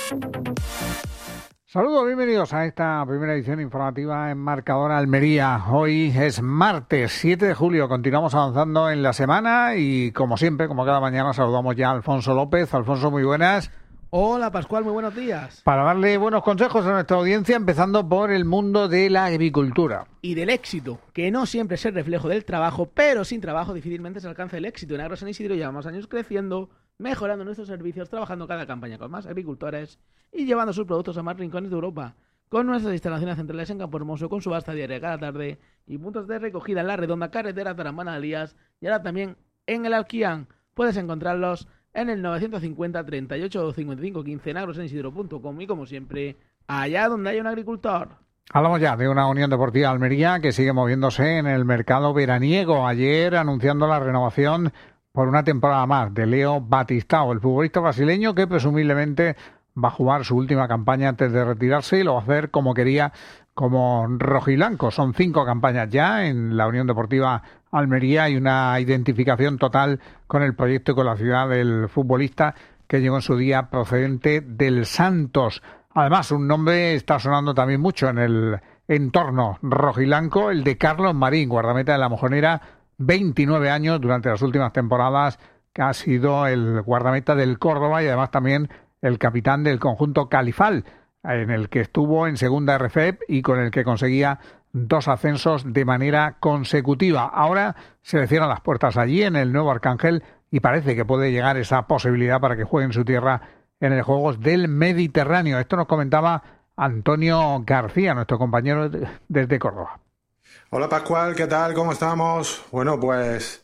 Saludos, bienvenidos a esta primera edición informativa en Marcador Almería. Hoy es martes 7 de julio, continuamos avanzando en la semana y como siempre, como cada mañana, saludamos ya a Alfonso López. Alfonso, muy buenas. Hola Pascual, muy buenos días. Para darle buenos consejos a nuestra audiencia, empezando por el mundo de la agricultura. Y del éxito, que no siempre es el reflejo del trabajo, pero sin trabajo difícilmente se alcanza el éxito. En Agro San Isidro llevamos años creciendo, mejorando nuestros servicios, trabajando cada campaña con más agricultores y llevando sus productos a más rincones de Europa. Con nuestras instalaciones centrales en Campo Hermoso, con subasta diaria cada tarde y puntos de recogida en La Redonda, carretera Taramana Alías y ahora también en el Alquián. Puedes encontrarlos en el 950 38 55 15 en agrosanisidro.com y como siempre, allá donde haya un agricultor. Hablamos ya de una Unión Deportiva Almería que sigue moviéndose en el mercado veraniego. Ayer anunciando la renovación por una temporada más de Leo Batistao, el futbolista brasileño que presumiblemente va a jugar su última campaña antes de retirarse y lo va a hacer como quería, como rojiblanco. Son 5 campañas ya en la Unión Deportiva Almería y una identificación total con el proyecto y con la ciudad del futbolista que llegó en su día procedente del Santos. Además, un nombre está sonando también mucho en el entorno rojiblanco, el de Carlos Marín, guardameta de la Mojonera, 29 años durante las últimas temporadas, que ha sido el guardameta del Córdoba y además también el capitán del conjunto Califal, en el que estuvo en segunda RFEP y con el que conseguía 2 ascensos de manera consecutiva. Ahora se le cierran las puertas allí en el nuevo Arcángel y parece que puede llegar esa posibilidad para que juegue en su tierra en el Juegos del Mediterráneo. Esto nos comentaba Antonio García, nuestro compañero desde Córdoba. Hola Pascual, ¿qué tal? ¿Cómo estamos? Bueno, pues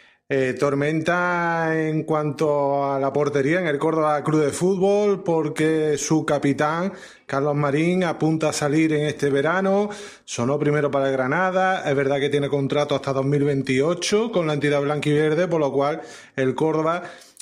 tormenta en cuanto a la portería en el Córdoba Club de Fútbol porque su capitán, Carlos Marín, apunta a salir en este verano. Sonó primero para el Granada, es verdad que tiene contrato hasta 2028 con la entidad blanquiverde, por lo cual el Córdoba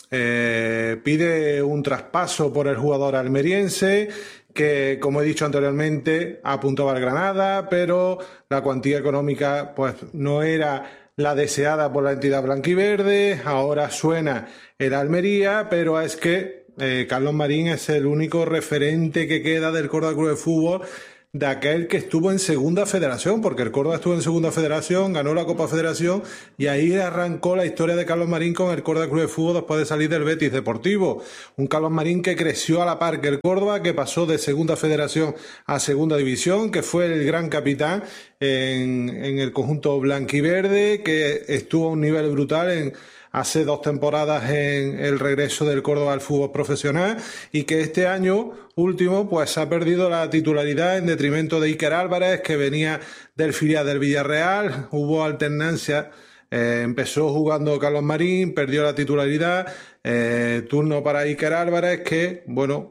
pide un traspaso por el jugador almeriense que, como he dicho anteriormente, apuntaba al Granada, pero la cuantía económica pues no era la deseada por la entidad blanquiverde. Ahora suena el Almería, pero es que Carlos Marín es el único referente que queda del Córdoba Club de Fútbol de aquel que estuvo en Segunda Federación, porque el Córdoba estuvo en Segunda Federación, ganó la Copa Federación y ahí arrancó la historia de Carlos Marín con el Córdoba Club de Fútbol después de salir del Betis Deportivo. Un Carlos Marín que creció a la par que el Córdoba, que pasó de Segunda Federación a Segunda División, que fue el gran capitán en el conjunto blanquiverde, que estuvo a un nivel brutal hace 2 temporadas en el regreso del Córdoba al fútbol profesional y que este año último pues ha perdido la titularidad en detrimento de Iker Álvarez, que venía del filial del Villarreal. Hubo alternancia, empezó jugando Carlos Marín, perdió la titularidad, turno para Iker Álvarez, que bueno,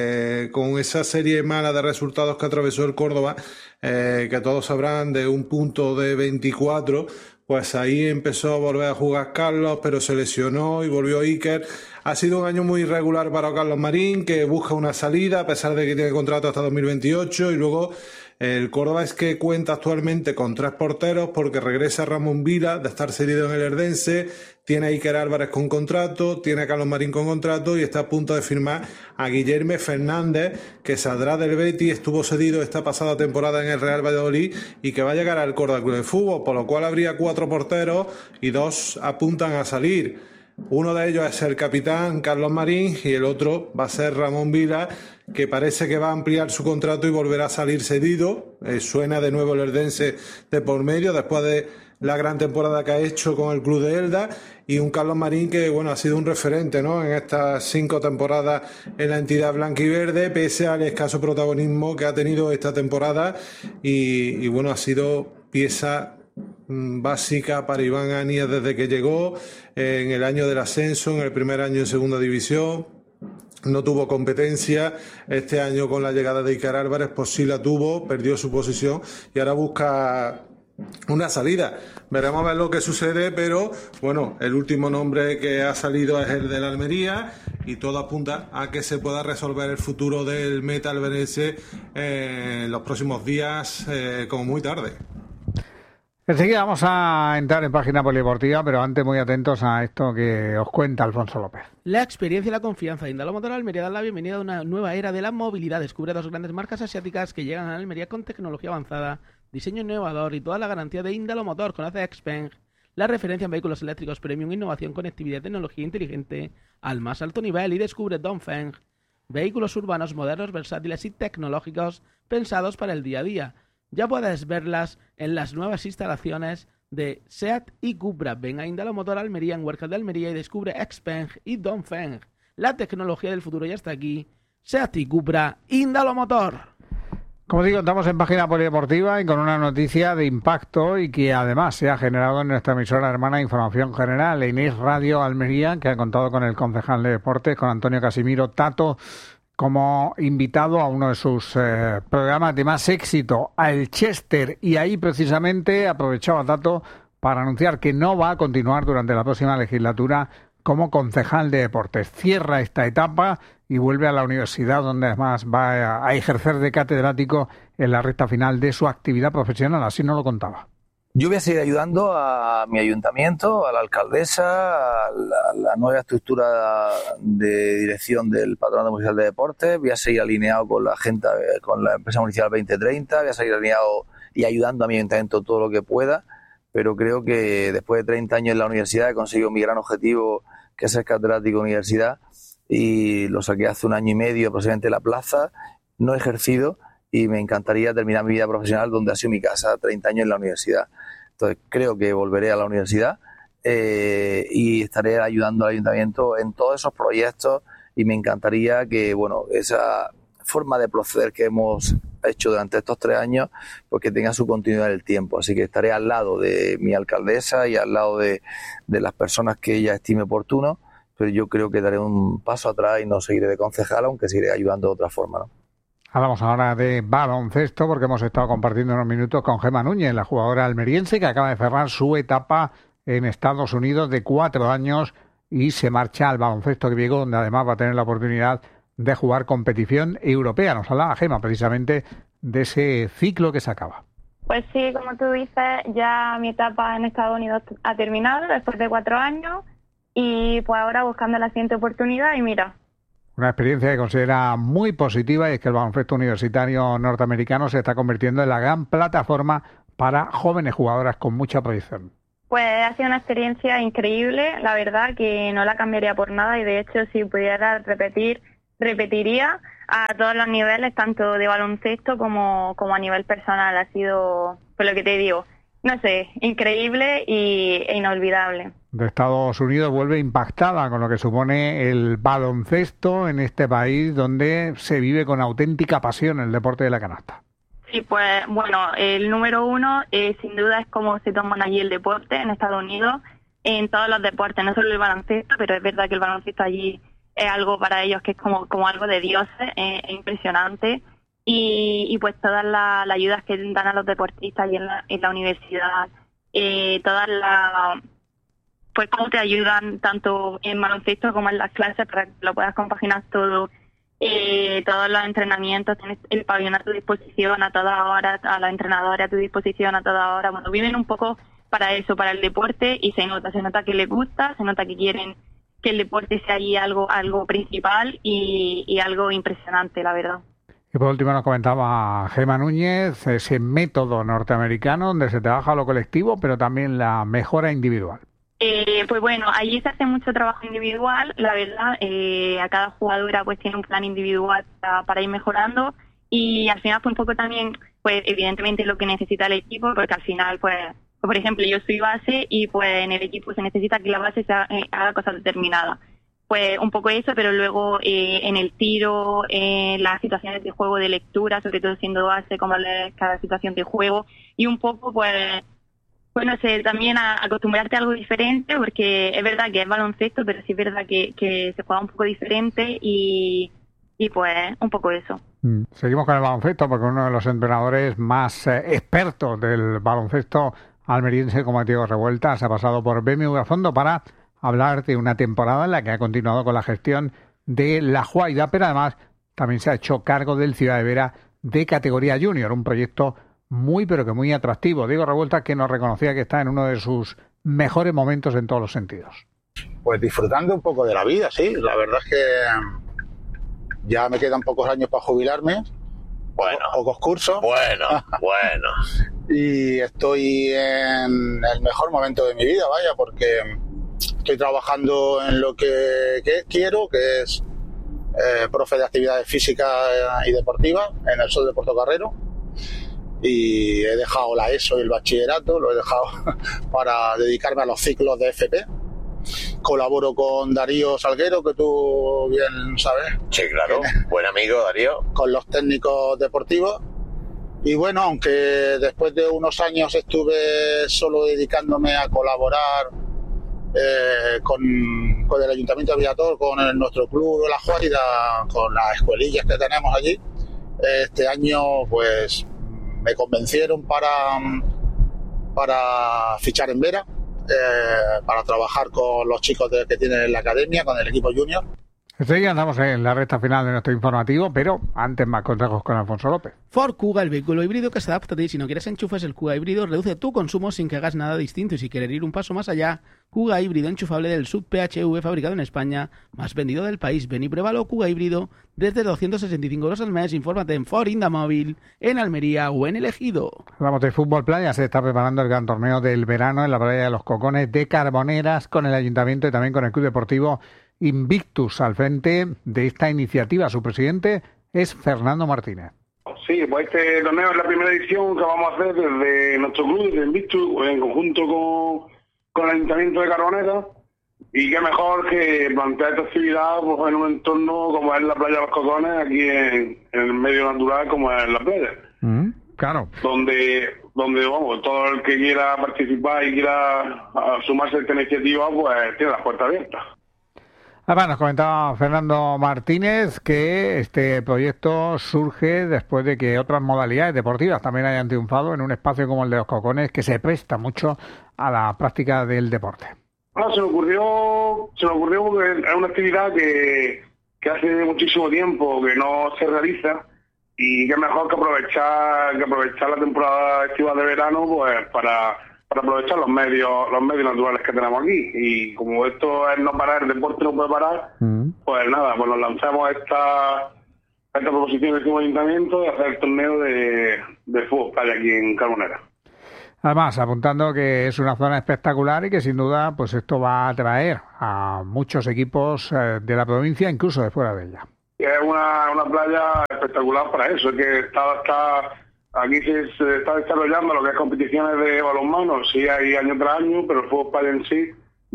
con esa serie mala de resultados que atravesó el Córdoba, que todos sabrán, de un punto de 24, pues ahí empezó a volver a jugar Carlos, pero se lesionó y volvió Iker. Ha sido un año muy irregular para Carlos Marín, que busca una salida, a pesar de que tiene contrato hasta 2028, y luego el Córdoba es que cuenta actualmente con 3 porteros, porque regresa Ramón Vila de estar cedido en el Herdense, tiene a Iker Álvarez con contrato, tiene a Carlos Marín con contrato y está a punto de firmar a Guillermo Fernández, que saldrá del Betis, estuvo cedido esta pasada temporada en el Real Valladolid y que va a llegar al Córdoba Club de Fútbol, por lo cual habría 4 porteros y 2 apuntan a salir. Uno de ellos es el capitán Carlos Marín y el otro va a ser Ramón Vila, que parece que va a ampliar su contrato y volverá a salir cedido. Suena de nuevo el Herdense de por medio después de la gran temporada que ha hecho con el club de Elda, y un Carlos Marín que bueno, ha sido un referente, ¿no?, en estas 5 temporadas en la entidad blanquiverde, pese al escaso protagonismo que ha tenido esta temporada y bueno, ha sido pieza básica para Iván Anies desde que llegó en el año del ascenso, en el primer año en segunda división. No tuvo competencia. Este año, con la llegada de Iker Álvarez, pues sí la tuvo, perdió su posición y ahora busca una salida. Veremos a ver lo que sucede, pero bueno, el último nombre que ha salido es el de la Almería y todo apunta a que se pueda resolver el futuro del meta alberense en los próximos días, como muy tarde. Enseguida vamos a entrar en página polideportiva, pero antes muy atentos a esto que os cuenta Alfonso López. La experiencia y la confianza de Indalomotor Almería dan la bienvenida a una nueva era de la movilidad. Descubre dos grandes marcas asiáticas que llegan a Almería con tecnología avanzada, diseño innovador y toda la garantía de Indalomotor. Conoce a Xpeng, la referencia en vehículos eléctricos premium, innovación, conectividad y tecnología inteligente al más alto nivel. Y descubre Dongfeng, vehículos urbanos modernos, versátiles y tecnológicos pensados para el día a día. Ya puedes verlas en las nuevas instalaciones de SEAT y Cupra. Ven a Indalomotor Almería en Huercal de Almería y descubre Xpeng y Dongfeng. La tecnología del futuro ya está aquí. SEAT y Cupra, Indalomotor. Como digo, estamos en página polideportiva y con una noticia de impacto y que además se ha generado en nuestra emisora hermana Información General, Inés Radio Almería, que ha contado con el concejal de deportes, con Antonio Casimiro Tato, como invitado a uno de sus programas de más éxito, a El Chester, y ahí precisamente aprovechaba Tato para anunciar que no va a continuar durante la próxima legislatura como concejal de deportes. Cierra esta etapa y vuelve a la universidad, donde además va a ejercer de catedrático en la recta final de su actividad profesional. Así nos lo contaba. Yo voy a seguir ayudando a mi ayuntamiento, a la alcaldesa, a la nueva estructura de dirección del Patronato Municipal de Deportes. Voy a seguir alineado con la agenda, con la empresa municipal 2030. Voy a seguir alineado y ayudando a mi ayuntamiento todo lo que pueda. Pero creo que después de 30 años en la universidad he conseguido mi gran objetivo, que es ser catedrático de universidad. Y lo saqué hace 1 año y medio aproximadamente en la plaza. No he ejercido y me encantaría terminar mi vida profesional donde ha sido mi casa, 30 años en la universidad. Entonces creo que volveré a la universidad y estaré ayudando al ayuntamiento en todos esos proyectos, y me encantaría que, bueno, esa forma de proceder que hemos hecho durante estos 3 años, pues que tenga su continuidad en el tiempo. Así que estaré al lado de mi alcaldesa y al lado de las personas que ella estime oportuno, pero yo creo que daré un paso atrás y no seguiré de concejal, aunque seguiré ayudando de otra forma, ¿no? Hablamos ahora de baloncesto, porque hemos estado compartiendo unos minutos con Gemma Núñez, la jugadora almeriense que acaba de cerrar su etapa en Estados Unidos de 4 años y se marcha al baloncesto griego, donde además va a tener la oportunidad de jugar competición europea. Nos hablaba Gemma precisamente de ese ciclo que se acaba. Pues sí, como tú dices, ya mi etapa en Estados Unidos ha terminado después de 4 años y pues ahora buscando la siguiente oportunidad y mira. Una experiencia que considera muy positiva, y es que el baloncesto universitario norteamericano se está convirtiendo en la gran plataforma para jóvenes jugadoras con mucha proyección. Pues ha sido una experiencia increíble, la verdad que no la cambiaría por nada, y de hecho si pudiera repetiría a todos los niveles, tanto de baloncesto como a nivel personal. Ha sido, pues lo que te digo, no sé, increíble e inolvidable. De Estados Unidos vuelve impactada con lo que supone el baloncesto en este país, donde se vive con auténtica pasión el deporte de la canasta. Sí, pues bueno, el número 1 sin duda es cómo se toman allí el deporte en Estados Unidos, en todos los deportes, no solo el baloncesto, pero es verdad que el baloncesto allí es algo para ellos que es como algo de dioses, es impresionante. Y pues todas las ayudas que dan a los deportistas allí en la universidad, todas las, pues cómo te ayudan tanto en baloncesto como en las clases para que lo puedas compaginar todo, todos los entrenamientos, tienes el pabellón a tu disposición a toda hora, a la entrenadora a tu disposición a toda hora. Bueno, viven un poco para eso, para el deporte, y se nota que les gusta, se nota que quieren que el deporte sea allí algo principal y algo impresionante, la verdad. Y por último nos comentaba Gemma Núñez ese método norteamericano donde se trabaja lo colectivo, pero también la mejora individual. Pues bueno, allí se hace mucho trabajo individual, la verdad. A cada jugadora pues tiene un plan individual para ir mejorando, y al final pues un poco también, pues evidentemente lo que necesita el equipo, porque al final pues, por ejemplo, yo soy base y pues en el equipo se necesita que la base haga cosas determinadas. Pues un poco eso, pero luego en el tiro, las situaciones de juego, de lectura, sobre todo siendo base, cómo leer cada situación de juego, y un poco pues no sé, también a acostumbrarte a algo diferente, porque es verdad que es baloncesto, pero sí es verdad que se juega un poco diferente y pues un poco eso. Seguimos con el baloncesto, porque uno de los entrenadores más expertos del baloncesto almeriense, como Diego Revuelta, se ha pasado por BMW Fondo para hablar de una temporada en la que ha continuado con la gestión de la Juaida, pero además también se ha hecho cargo del Ciudad de Vera de categoría junior, un proyecto muy, pero que muy atractivo. Diego Revuelta, que nos reconocía que está en uno de sus mejores momentos en todos los sentidos. Pues disfrutando un poco de la vida, sí. La verdad es que ya me quedan pocos años para jubilarme. Bueno. Pocos cursos. Bueno. Y estoy en el mejor momento de mi vida, vaya, porque estoy trabajando en lo que quiero, que es profe de actividades físicas y deportivas en el Sol de Portocarrero. Y he dejado la ESO y el bachillerato, lo he dejado para dedicarme a los ciclos de FP. Colaboro con Darío Salguero, que tú bien sabes. Sí, claro, buen amigo Darío. Con los técnicos deportivos. Y bueno, aunque después de unos años estuve solo dedicándome a colaborar con el Ayuntamiento de Villator, con nuestro club de La Juárida, con las escuelillas que tenemos allí, este año pues me convencieron para fichar en Vera, para trabajar con los chicos que tienen en la academia, con el equipo junior. Ya andamos en la recta final de nuestro informativo, pero antes más consejos con Alfonso López. Ford Kuga, el vehículo híbrido que se adapta a ti. Si no quieres enchufes, el Kuga híbrido reduce tu consumo sin que hagas nada distinto. Y si quieres ir un paso más allá, Kuga híbrido enchufable del Sub PHEV, fabricado en España, más vendido del país. Ven y pruébalo, Kuga híbrido, desde 265 euros al mes. Infórmate en Ford Indamóvil, en Almería o en El Ejido. Vamos de fútbol playa. Se está preparando el gran torneo del verano en la playa de los Cocones de Carboneras, con el Ayuntamiento y también con el Club Deportivo Invictus al frente de esta iniciativa. Su presidente es Fernando Martínez. Sí, pues este torneo es la primera edición que vamos a hacer desde nuestro club, desde Invictus, en conjunto con el Ayuntamiento de Carboneras. Y qué mejor que plantear esta actividad pues, en un entorno como es la playa de los Cocones, aquí en el medio natural como es la playa. Claro. Donde vamos, todo el que quiera participar y quiera sumarse a esta iniciativa, pues tiene las puertas abiertas. Además, nos comentaba Fernando Martínez que este proyecto surge después de que otras modalidades deportivas también hayan triunfado en un espacio como el de los Cocones, que se presta mucho a la práctica del deporte. Bueno, se me ocurrió porque es una actividad que hace muchísimo tiempo que no se realiza, y qué mejor que aprovechar la temporada estival de verano pues para aprovechar los medios naturales que tenemos aquí. Y como esto es no parar, el deporte no puede parar, pues nada, pues nos lanzamos esta proposición del último ayuntamiento de hacer el torneo de fútbol playa aquí en Carbonera. Además, apuntando que es una zona espectacular y que sin duda pues esto va a atraer a muchos equipos de la provincia, incluso de fuera de ella. Y es una playa espectacular para eso, es que aquí se está desarrollando lo que es competiciones de balonmano, sí hay año tras año, pero el fútbol playa en sí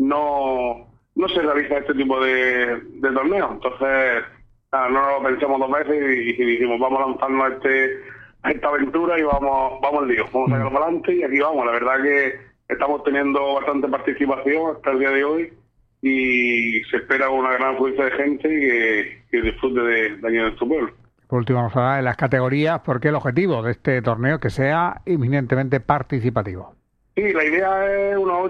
no se realiza este tipo de torneos. Entonces, no lo pensamos dos veces y dijimos, vamos a lanzarnos a esta aventura y vamos al lío, vamos a sacarlo para adelante y aquí vamos. La verdad que estamos teniendo bastante participación hasta el día de hoy y se espera una gran afluencia de gente que disfrute de aquí en nuestro pueblo. Por último, vamos a hablar de las categorías, porque el objetivo de este torneo es que sea eminentemente participativo. Sí, la idea es unos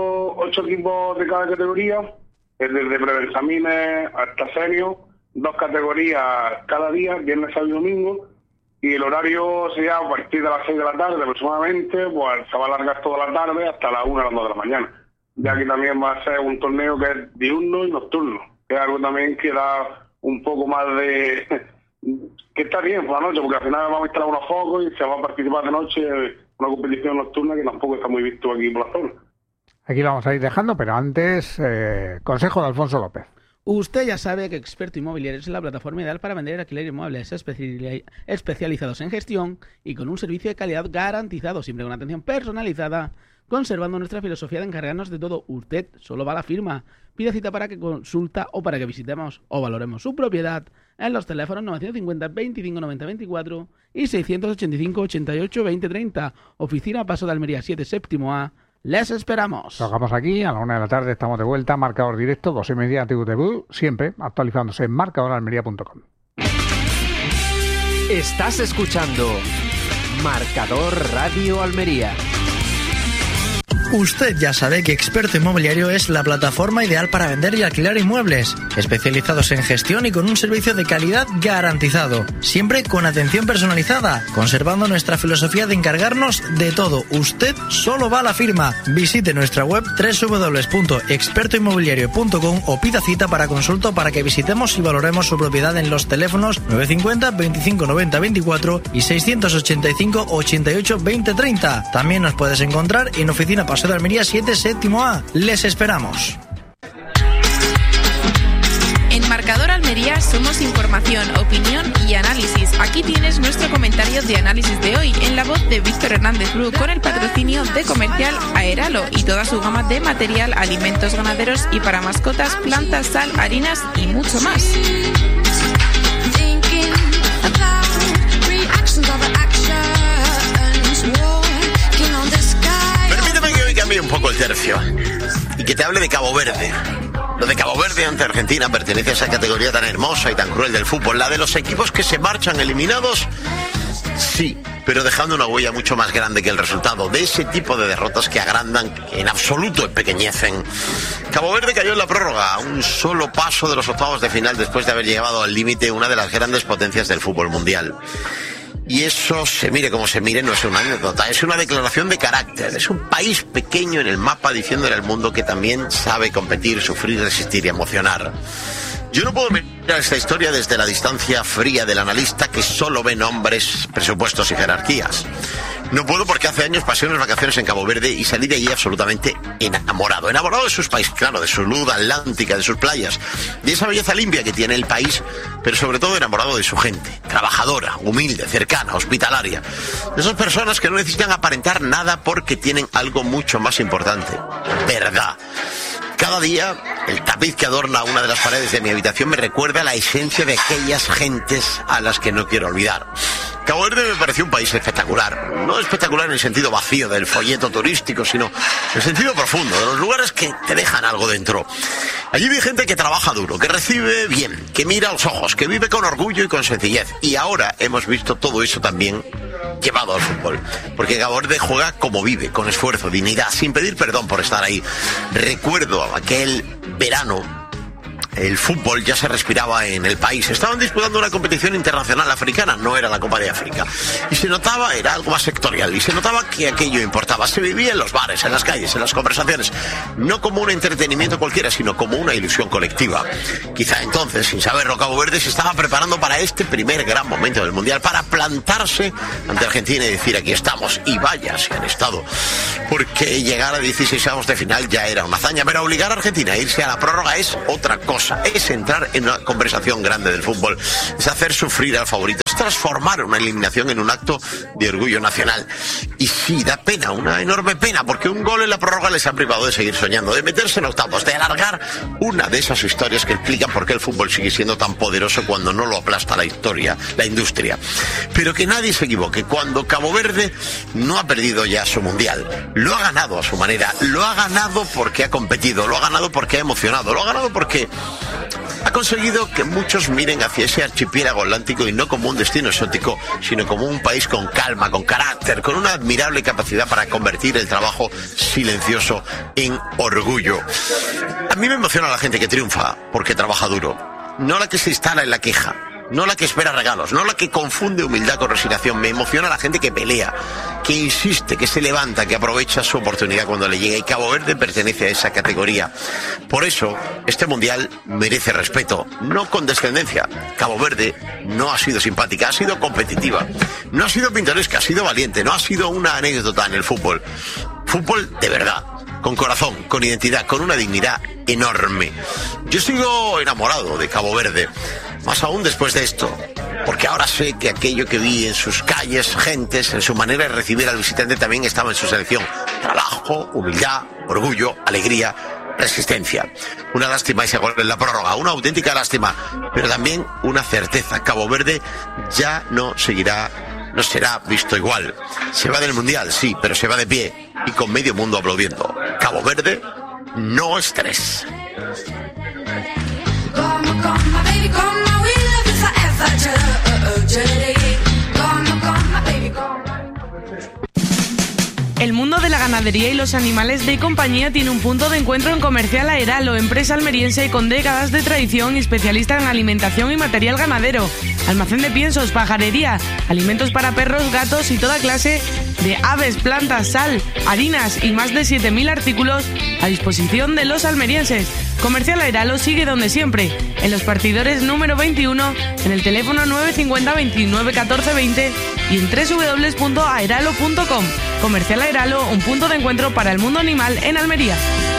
8 equipos de cada categoría, desde prebenjamines hasta senior, 2 categorías cada día, viernes, sábado y domingo, y el horario sería a partir de las 6 de la tarde aproximadamente, pues se va a alargar toda la tarde hasta las 1 o las 2 de la mañana. Ya que también va a ser un torneo que es diurno y nocturno, que es algo también que da un poco más de... que está bien por la noche, porque al final vamos a instalar unos focos y se va a participar de noche una competición nocturna que tampoco está muy visto aquí por la zona. Aquí lo vamos a ir dejando, pero antes, consejo de Alfonso López. Usted ya sabe que Experto Inmobiliario es la plataforma ideal para vender y alquiler inmuebles especializados en gestión y con un servicio de calidad garantizado, siempre con atención personalizada, conservando nuestra filosofía de encargarnos de todo. Usted solo va a la firma. Pide cita para que consulta o para que visitemos o valoremos su propiedad en los teléfonos 950 25 90 24 y 685 88 20 30. Oficina Paso de Almería 7, séptimo A. Les esperamos. Lo hagamos aquí, a la 1 de la tarde estamos de vuelta. Marcador directo, 2:30 TVTV, siempre actualizándose en marcadoralmería.com. Estás escuchando Marcador Radio Almería. Usted ya sabe que Experto Inmobiliario es la plataforma ideal para vender y alquilar inmuebles, especializados en gestión y con un servicio de calidad garantizado, siempre con atención personalizada, conservando nuestra filosofía de encargarnos de todo. Usted solo va a la firma. Visite nuestra web www.expertoinmobiliario.com o pida cita para consulta para que visitemos y valoremos su propiedad en los teléfonos 950 25 90 24 y 685 88 20 30. También nos puedes encontrar en Oficina Paseo de Almería 7 séptimo A. Les esperamos. En Marcador Almería somos información, opinión y análisis. Aquí tienes nuestro comentario de análisis de hoy en la voz de Víctor Hernández Bru, con el patrocinio de Comercial Aeralo y toda su gama de material, alimentos ganaderos y para mascotas, plantas, sal, harinas y mucho más. Permíteme que hoy cambie un poco el tercio y que te hable de Cabo Verde. Lo de Cabo Verde ante Argentina pertenece a esa categoría tan hermosa y tan cruel del fútbol, la de los equipos que se marchan eliminados, sí, pero dejando una huella mucho más grande que el resultado, de ese tipo de derrotas que agrandan, que en absoluto empequeñecen. Cabo Verde cayó en la prórroga, a un solo paso de los octavos de final después de haber llegado al límite una de las grandes potencias del fútbol mundial. Y eso, se mire como se mire, no es una anécdota, es una declaración de carácter. Es un país pequeño en el mapa diciéndole al mundo que también sabe competir, sufrir, resistir y emocionar. Yo no puedo mirar esta historia desde la distancia fría del analista que solo ve nombres, presupuestos y jerarquías. No puedo porque hace años pasé unas vacaciones en Cabo Verde y salí de allí absolutamente enamorado. Enamorado de sus países, claro, de su luz atlántica, de sus playas, de esa belleza limpia que tiene el país, pero sobre todo enamorado de su gente, trabajadora, humilde, cercana, hospitalaria. De esas personas que no necesitan aparentar nada porque tienen algo mucho más importante: verdad. Cada día, el tapiz que adorna una de las paredes de mi habitación me recuerda la esencia de aquellas gentes a las que no quiero olvidar. Cabo Verde me pareció un país espectacular. No espectacular en el sentido vacío del folleto turístico, sino en el sentido profundo, de los lugares que te dejan algo dentro. Allí vi gente que trabaja duro, que recibe bien, que mira a los ojos, que vive con orgullo y con sencillez. Y ahora hemos visto todo eso también llevado al fútbol. Porque Cabo Verde juega como vive, con esfuerzo, dignidad, sin pedir perdón por estar ahí. Recuerdo aquel verano, el fútbol ya se respiraba en el país. Estaban disputando una competición internacional africana, no era la Copa de África. Y se notaba, era algo más sectorial, y se notaba que aquello importaba. Se vivía en los bares, en las calles, en las conversaciones, no como un entretenimiento cualquiera, sino como una ilusión colectiva. Quizá entonces, sin saberlo, Cabo Verde se estaba preparando para este primer gran momento del Mundial, para plantarse ante Argentina y decir: aquí estamos. Y vaya si han estado, porque llegar a 16avos de final ya era una hazaña, pero obligar a Argentina a irse a la prórroga es otra cosa. Es entrar en una conversación grande del fútbol, es hacer sufrir al favorito, es transformar una eliminación en un acto de orgullo nacional. Y sí, da pena, una enorme pena, porque un gol en la prórroga les ha privado de seguir soñando, de meterse en octavos, de alargar una de esas historias que explican por qué el fútbol sigue siendo tan poderoso cuando no lo aplasta la historia, la industria. Pero que nadie se equivoque, cuando Cabo Verde no ha perdido ya su mundial, lo ha ganado a su manera, lo ha ganado porque ha competido, lo ha ganado porque ha emocionado, lo ha ganado porque ha conseguido que muchos miren hacia ese archipiélago atlántico y no como un destino exótico, sino como un país con calma, con carácter, con una admirable capacidad para convertir el trabajo silencioso en orgullo. A mí me emociona la gente que triunfa porque trabaja duro, no la que se instala en la queja, no la que espera regalos, no la que confunde humildad con resignación. Me emociona la gente que pelea, que insiste, que se levanta, que aprovecha su oportunidad cuando le llega, y Cabo Verde pertenece a esa categoría. Por eso, este Mundial merece respeto, no condescendencia. Cabo Verde no ha sido simpática, ha sido competitiva, no ha sido pintoresca, ha sido valiente, no ha sido una anécdota en el fútbol. Fútbol de verdad, con corazón, con identidad, con una dignidad enorme. Yo sigo enamorado de Cabo Verde, más aún después de esto, porque ahora sé que aquello que vi en sus calles, gentes, en su manera de recibir al visitante, también estaba en su selección. Trabajo, humildad, orgullo, alegría, resistencia. Una lástima ese gol en la prórroga, una auténtica lástima, pero también una certeza: Cabo Verde ya no será visto igual. Se va del Mundial, sí, pero se va de pie y con medio mundo aplaudiendo. Cabo Verde, no estrés. El mundo de la ganadería ganadería y los animales de compañía tiene un punto de encuentro en Comercial Aeralo, empresa almeriense con décadas de tradición y especialista en alimentación y material ganadero. Almacén de piensos, pajarería, alimentos para perros, gatos y toda clase de aves, plantas, sal, harinas y más de 7.000 artículos a disposición de los almerienses. Comercial Aeralo sigue donde siempre, en Los Partidores número 21, en el teléfono 950 29 14 20 y en www.aeralo.com. Comercial Aeralo, un punto de encuentro para el mundo animal en Almería.